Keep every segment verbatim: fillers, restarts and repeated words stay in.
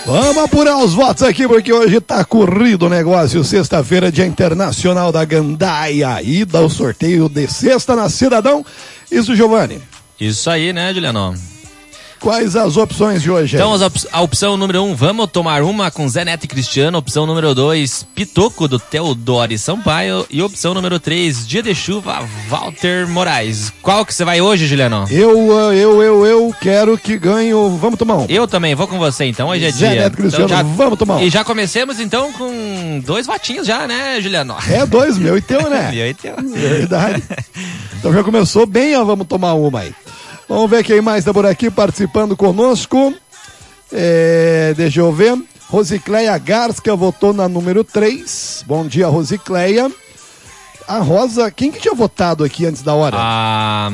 Vamos apurar os votos aqui, porque hoje tá corrido o negócio. Sexta-feira, Dia Internacional da Gandaia. Ida ao sorteio de sexta na Cidadão. Isso, Giovanni? Isso aí, né, Juliano? Quais as opções de hoje? Então, a opção número um, Vamos Tomar Uma, com Zé Neto e Cristiano. Opção número dois, Pitoco, do Teodoro Sampaio. E opção número três, Dia de Chuva, Walter Moraes. Qual que você vai hoje, Juliano? Eu, eu, eu, eu quero que ganhe o Vamos Tomar Um. Eu também, vou com você então, hoje é Zé dia. Neto, Cristiano, então já... Vamos Tomar Um. E já comecemos então com dois votinhos já, né, Juliano? É dois, meu e teu, né? Meu e teu. Verdade. Então já começou bem, ó, Vamos Tomar Uma aí. Vamos ver quem mais está por aqui participando conosco. É, deixa eu ver. Rosicleia Garska votou na número três. Bom dia, Rosicleia. A Rosa, quem que tinha votado aqui antes da hora? Ah,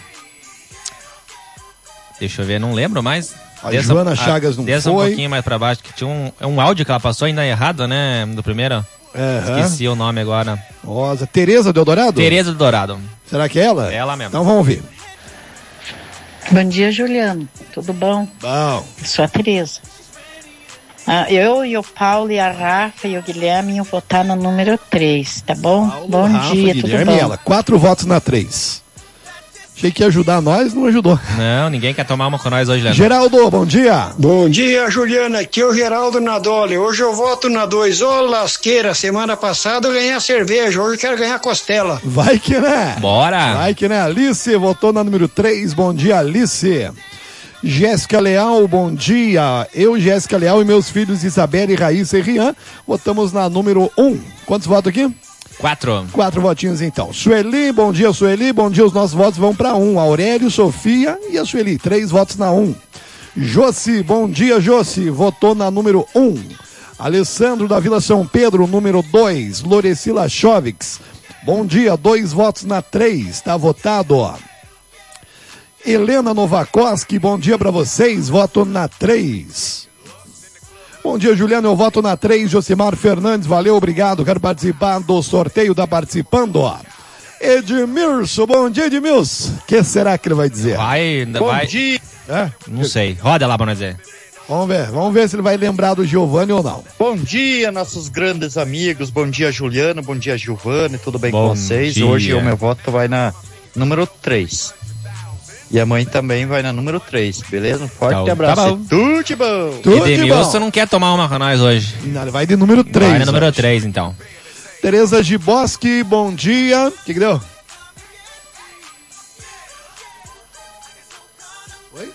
deixa eu ver, não lembro mais. A desça, Joana Chagas não desça foi. um pouquinho mais pra baixo, que tinha um, um áudio que ela passou ainda errado, né, do primeiro. Uhum. Esqueci o nome agora. Rosa. Tereza do Eldorado? Tereza do Dourado. Será que é ela? É ela mesmo. Então vamos ver. Bom dia, Juliano. Tudo bom? Bom. Eu sou a Tereza. Ah, eu e o Paulo e a Rafa e o Guilherme iam votar no número três, tá bom? Paulo, bom Rafa, dia, Guilherme tudo bom? E ela. Quatro votos na três. Achei que ia ajudar nós, não ajudou. Não, ninguém quer tomar uma com nós hoje, Leandro. Geraldo, bom dia. Bom dia, Juliana. Aqui é o Geraldo Nadoli. Hoje eu voto na dois. Ô, lasqueira, semana passada eu ganhei a cerveja. Hoje eu quero ganhar costela. Vai que né? Bora. Vai que né? Alice votou na número três. Bom dia, Alice. Jéssica Leal, bom dia. Eu, Jéssica Leal e meus filhos Isabela, Raíssa e Rian votamos na número um. Quantos votos aqui? Quatro. Quatro votinhos então. Sueli, bom dia, Sueli. Bom dia, os nossos votos vão para um. Aurélio, Sofia e a Sueli. Três votos na um. Josi, bom dia, Josi. Votou na número um. Alessandro da Vila São Pedro, número dois. Lorecila Chovics, bom dia. Dois votos na três. Tá votado, ó. Helena Novakoski, bom dia para vocês. Voto na três. Bom dia, Juliano, eu voto na três. Josimar Fernandes, valeu, obrigado, quero participar do sorteio, tá participando, ó. Edmilson, bom dia, Edmilson. O que será que ele vai dizer? Vai, bom vai. dia. É? Não sei, roda lá pra nós ver. Vamos ver, vamos ver se ele vai lembrar do Giovanni ou não. Bom dia, nossos grandes amigos, bom dia, Juliano, bom dia, Giovanni, tudo bem bom com vocês? Dia. Hoje o meu voto vai na número três. E a mãe também vai na número três, beleza? Um forte Então, abraço. tá bom. Tudo de bom. Tudo Edmilson não quer tomar uma com nós hoje. Não, ele vai de número três. Vai na número hoje. três, então. Tereza Giboski, bom dia. O que que deu? Oi?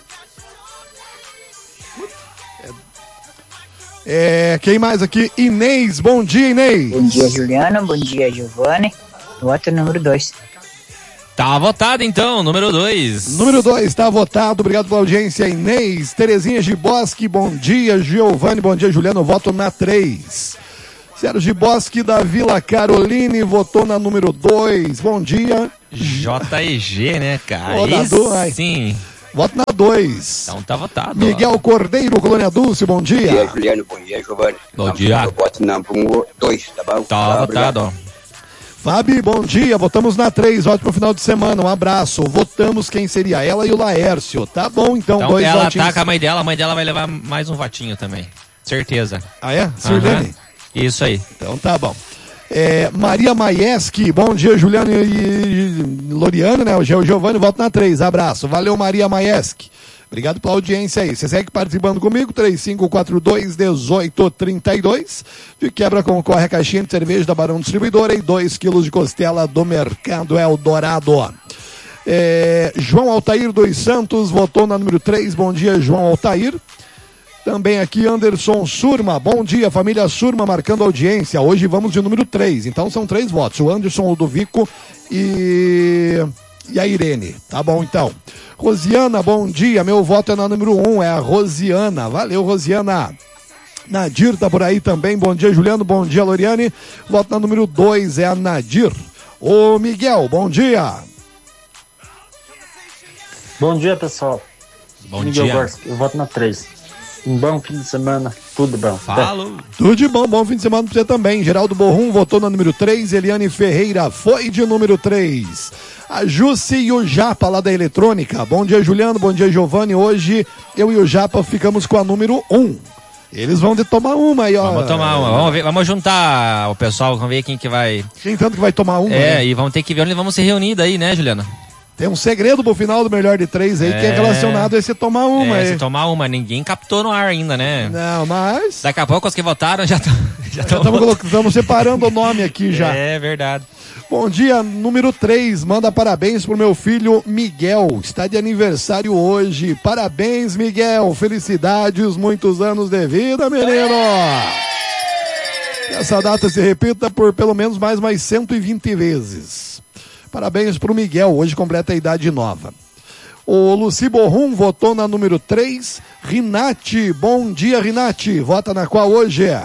É, quem mais aqui? Inês, bom dia, Inês. Bom dia, Juliano, bom dia, Giovanni. Voto número dois. Tá votado então, número dois. Número dois, está votado. Obrigado pela audiência, Inês. Terezinha Giboski, bom dia. Giovanni, bom dia. Juliano, voto na três. Sérgio Giboski da Vila Caroline votou na número dois. Bom dia. J E G, né, cara? Rodador, ai. Sim. Voto na dois. Então tá votado. Miguel ó. Cordeiro, Colônia Dulce, bom dia. Bom dia, Juliano. Bom dia, Giovanni. Bom dia. Eu voto na número dois, tá bom? Tá votado, ó. Fabi, bom dia. Votamos na três. Ótimo final de semana. Um abraço. Votamos quem seria ela e o Laércio. Tá bom, então. Então dois ela votinhos. tá com a mãe dela, a mãe dela vai levar mais um votinho também. Certeza. Ah, é? Sirlene? Aham. Isso aí. Então tá bom. É, Maria Maieski, bom dia, Juliano e, e Loriano, né? O Giovanni, voto na três. Abraço. Valeu, Maria Maieski. Obrigado pela audiência aí. Você segue participando comigo, três cinco quatro dois, um oito três dois. De quebra concorre a caixinha de cerveja da Barão Distribuidora e dois quilos de costela do Mercado Eldorado. É, João Altair dos Santos votou na número três. Bom dia, João Altair. Também aqui Anderson Surma, bom dia, família Surma marcando audiência. Hoje vamos de número três, então são três votos, o Anderson, o Ludovico e... e a Irene, tá bom então. Rosiana, bom dia, meu voto é na número um, é a Rosiana, valeu Rosiana. Nadir tá por aí também, bom dia Juliano, bom dia Loriane, voto na número dois, é a Nadir. Ô Miguel, bom dia. Bom dia pessoal, Bom Miguel dia. Gorski, eu voto na três. Um bom fim de semana, tudo bom. Falo. Tudo de bom, bom fim de semana pra você também. Geraldo Borrum votou na número três, Eliane Ferreira foi de número três. A Jussi e o Japa lá da Eletrônica. Bom dia, Juliano, bom dia, Giovanni. Hoje eu e o Japa ficamos com a número um. Eles vão de tomar uma aí, ó. Vamos tomar uma. Vamos, ver, vamos juntar o pessoal, vamos ver quem que vai... Quem tanto que vai tomar uma, É, né? e vamos ter que ver onde vamos se reunir daí, né, Juliana? Tem um segredo pro final do melhor de três aí, É. que é relacionado a esse tomar uma É, aí. se tomar uma, ninguém captou no ar ainda, né? Não, mas... Daqui a pouco os que votaram já estão... Já Estamos separando o nome aqui já. É verdade. Bom dia, número três, manda parabéns pro meu filho Miguel, está de aniversário hoje. Parabéns, Miguel, felicidades, muitos anos de vida, menino. Essa data se repita por pelo menos mais mais cento e vinte vezes. Parabéns pro Miguel, hoje completa a idade nova. O Luci Borrum votou na número três. Rinati, bom dia, Rinati, vota na qual hoje é?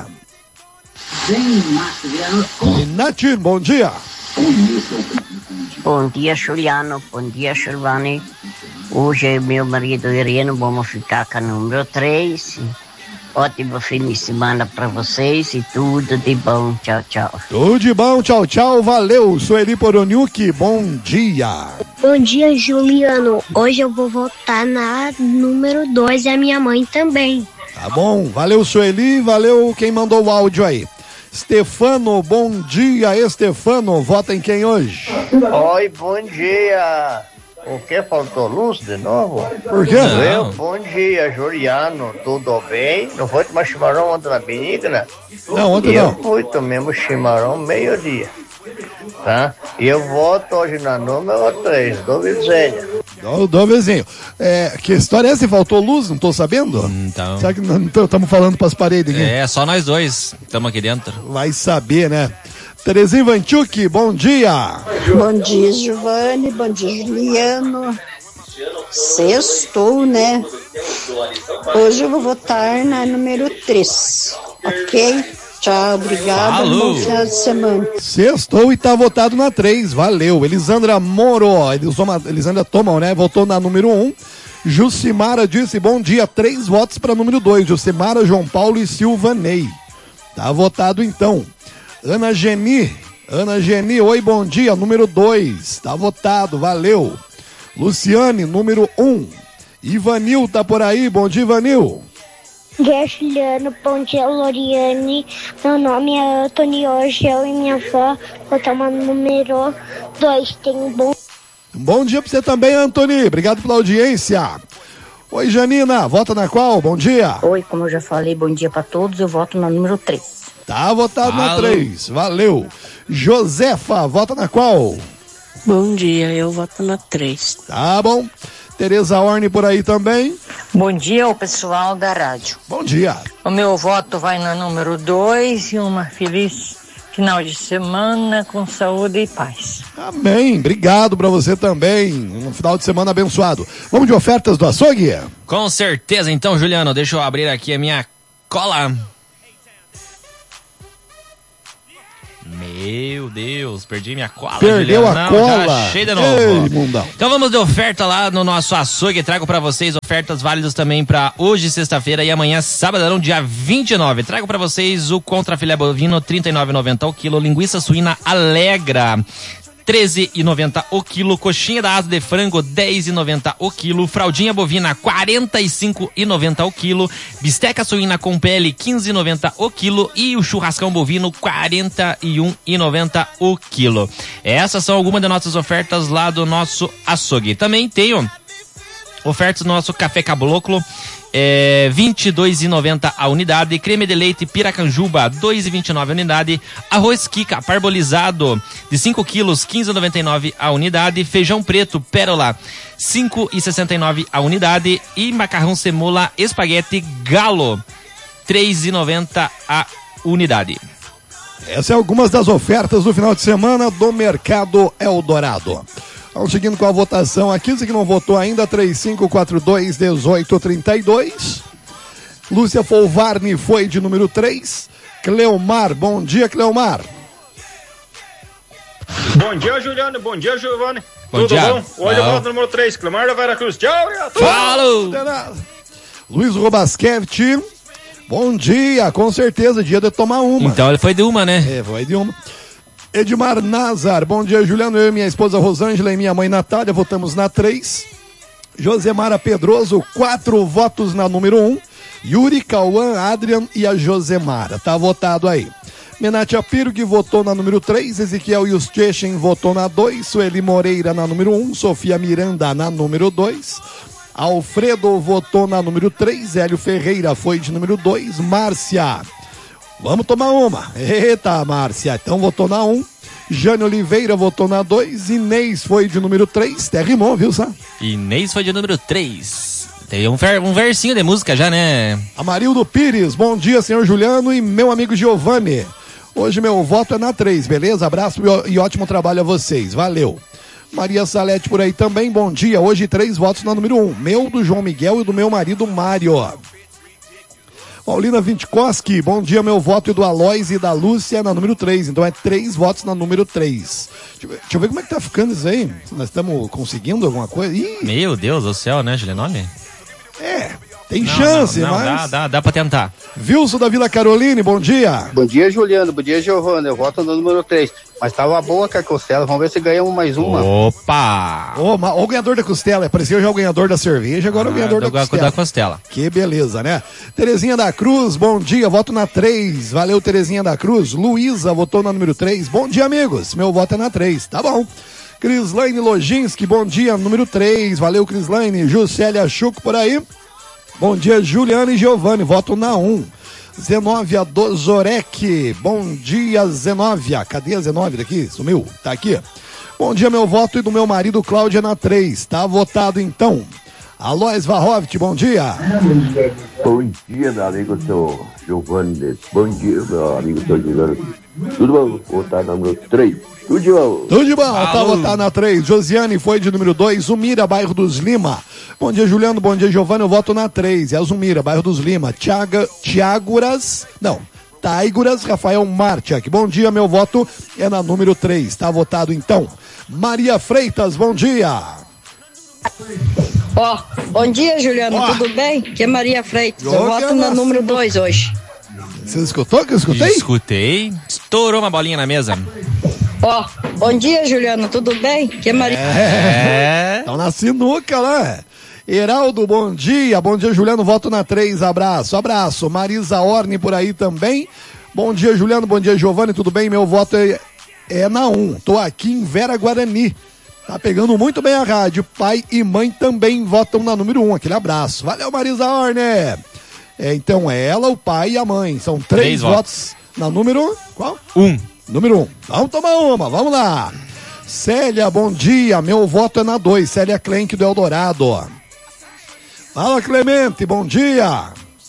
Rinati, bom dia. Bom dia, Juliano. Bom dia, Giovanni. Hoje meu marido Irene, vamos ficar com a número três. Ótimo fim de semana para vocês e tudo de bom. Tchau, tchau. Tudo de bom, tchau, tchau, valeu. Sueli Poroniuk, bom dia. Bom dia, Juliano. Hoje eu vou votar na número dois e a minha mãe também. Tá bom, valeu, Sueli, valeu quem mandou o áudio aí. Stefano, bom dia, Estefano, vota em quem hoje? Oi, bom dia. O que? Faltou luz de novo? Por quê? Eu, bom dia, Juliano, tudo bem? Não foi tomar chimarrão ontem na Benigna? Não, ontem eu não. Eu fui, tomemos chimarrão meio-dia, tá? E eu voto hoje na número três, do Vizinho. Do, do vizinho. É, que história é essa? Faltou luz? Não tô sabendo? Então... Será que não estamos falando pras paredes aqui? É, só nós dois estamos aqui dentro. Vai saber, né? Terezinha Vanchuk, bom dia. Bom dia, Giovanni. Bom dia, Juliano. Sextou, né? Hoje eu vou votar na número três. Ok? Tchau, obrigada. Falou. Bom final de semana. Sextou e tá votado na três, valeu. Elisandra Moro, Elisoma, Elisandra Tomão, né? Votou na número um. Jucimara disse, bom dia, três votos para número dois. Jucimara, João Paulo e Silvanei. Tá votado então. Ana Geni, Ana Geni, oi, bom dia, número dois, tá votado, valeu. Luciane, número um. Ivanil tá por aí, bom dia, Ivanil. Bom dia, Juliano, bom dia, Loriane. Meu nome é Antônio, hoje eu e minha avó votamos no número dois. Tem um bom... Bom dia pra você também, Antônio, obrigado pela audiência. Oi, Janina, vota na qual? Bom dia. Oi, como eu já falei, bom dia pra todos, eu voto na número três. Tá votado Fala. na três, valeu. Josefa, vota na qual? Bom dia, eu voto na três. Tá bom. Tereza Orne por aí também. Bom dia ao pessoal da rádio. Bom dia. O meu voto vai na número dois e uma feliz final de semana com saúde e paz. Amém, obrigado pra você também. Um final de semana abençoado. Vamos de ofertas do açougue? Com certeza, então, Juliano, deixa eu abrir aqui a minha cola. Meu Deus, perdi minha cola. Perdeu Juliano. a Não, cola. Já achei de novo. Ei, mundão. Então vamos de oferta lá no nosso açougue. Trago pra vocês ofertas válidas também pra hoje, sexta-feira, e amanhã, sabadão, dia vinte e nove. Trago pra vocês o contrafilé bovino, trinta e nove reais e noventa centavos o quilo. Linguiça suína Alegra, treze reais e noventa centavos o quilo. Coxinha da asa de frango, dez reais e noventa centavos o quilo. Fraldinha bovina, quarenta e cinco reais e noventa centavos o quilo. Bisteca suína com pele, quinze reais e noventa centavos o quilo. E o churrascão bovino, quarenta e um reais e noventa centavos o quilo. Essas são algumas das nossas ofertas lá do nosso açougue. Também tenho ofertas do nosso café caboclo. É, vinte e dois reais e noventa centavos a unidade. Creme de leite Piracanjuba, dois reais e vinte e nove centavos a unidade. Arroz Kika parbolizado de cinco quilos, quinze reais e noventa e nove centavos a unidade. Feijão preto Pérola, cinco reais e sessenta e nove centavos a unidade. E macarrão semola espaguete Galo, três reais e noventa centavos a unidade. Essas são algumas das ofertas do final de semana do Mercado Eldorado. Vamos seguindo com a votação aqui. Você que não votou ainda, três cinco quatro dois, um oito três dois. Lúcia Folvarni foi de número três. Cleomar, bom dia, Cleomar. Bom dia, Juliano. Bom dia, Giovanni. Bom Tudo dia. bom? Hoje eu voto no número três, Cleomar da Veracruz. Tchau, Falou! Luiz Robasquete, bom dia, com certeza, dia de tomar uma. Então ele foi de uma, né? É, foi de uma. Edmar Nazar, bom dia, Juliano. Eu e minha esposa Rosângela e minha mãe Natália votamos na três. Josemara Pedroso, quatro votos na número um. Yuri, Cauã, Adrian e a Josemara. Tá votado aí. Menate Apirg votou na número três, Ezequiel Yuschechen votou na dois, Sueli Moreira na número um, Sofia Miranda na número dois, Alfredo votou na número três, Hélio Ferreira foi de número dois, Márcia, vamos tomar uma, eita Márcia, então votou na um, Jane Oliveira votou na dois, Inês foi de número três, até rimou, viu, Sá? Inês foi de número três. Tem um, ver, um versinho de música já, né? Amarildo Pires, bom dia, senhor Juliano e meu amigo Giovanni. Hoje meu voto é na três, beleza? Abraço e ótimo trabalho a vocês, valeu. Maria Salete por aí também, bom dia. Hoje três votos na número um, meu, do João Miguel e do meu marido Mário. Paulina Vintkoski, bom dia, meu voto e do Aloys e da Lúcia na número três, então é três votos na número três. Deixa, deixa eu ver como é que tá ficando isso aí. Nós estamos conseguindo alguma coisa? Ih. Meu Deus do céu, né, Gilenoli? É, tem não, chance, não, não, mas... Dá, dá, dá pra tentar. Wilson da Vila Caroline, bom dia. Bom dia, Juliano, bom dia, Giovana, eu voto no número três. Mas tava boa com a costela, vamos ver se ganhamos mais uma. Opa! Ô, oh, o ganhador da costela, apareceu já o ganhador da cerveja, agora ah, o ganhador da costela. da costela. Que beleza, né? Terezinha da Cruz, bom dia, voto na três. Valeu, Terezinha da Cruz. Luísa votou na número três. Bom dia, amigos. Meu voto é na três, tá bom. Crislaine Lojinski, bom dia, número três. Valeu, Crislaine. Juscelia Chuco por aí. Bom dia, Juliano e Giovanni, voto na um. Zenóvia do Zorek, bom dia, Zenóvia. Cadê a Zenóvia daqui? Sumiu, tá aqui. Bom dia, meu voto e do meu marido Cláudia na três. Tá votado então. Alois Varrovit, bom dia. Bom dia, meu amigo seu Giovanni. Bom dia, meu amigo seu Giovanni. Tudo bom? Votar na número três. Tudo de bom. Tudo de bom, tá votado na três. Josiane foi de número dois. Zumira, bairro dos Lima. Bom dia, Juliano. Bom dia, Giovanni. Eu voto na três. É a Zumira, bairro dos Lima. Tiaga, Tiaguras. Não. Taiguras, Rafael Martiak. Bom dia, meu voto é na número três. Tá votado então. Maria Freitas, bom dia. Ó, oh, bom dia, Juliano. Oh. Tudo bem? Que é Maria Freitas. Eu voto na número dois hoje. Você escutou que eu escutei? Escutei. Estourou uma bolinha na mesa. Ó, oh, bom dia, Juliano, tudo bem? Que é Maria... É, estão na sinuca lá. Heraldo, bom dia. Bom dia, Juliano, voto na três, abraço, abraço. Marisa Orne por aí também. Bom dia, Juliano, bom dia, Giovanni, tudo bem? Meu voto é, é na um. Tô aqui em Vera Guarani. Tá pegando muito bem a rádio. Pai e mãe também votam na número um. Aquele abraço. Valeu, Marisa Orne. É, então é ela, o pai e a mãe. São três, três votos. votos na número... Qual? Um. Número um. Vamos tomar uma, vamos lá. Célia, bom dia. Meu voto é na dois. Célia Klenk do Eldorado. Fala, Clemente, bom dia.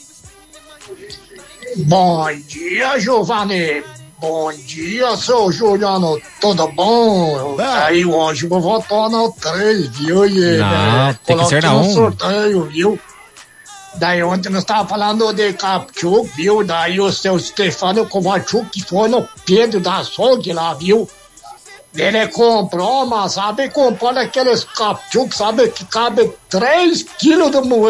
Bom dia, Giovanni. Bom dia, seu Juliano. Tudo bom? Ah. Aí hoje eu vou votar no três, viu? E, Não, né, tem que ser na um. sorteio, viu? Daí ontem nós estávamos falando de Capchuk, viu? Daí o seu Stefano Kovalchuk que foi no Pedro da Açougue lá, viu? Ele comprou, mas sabe, comprou aqueles Capchuk, sabe, que cabe três quilos de moeda.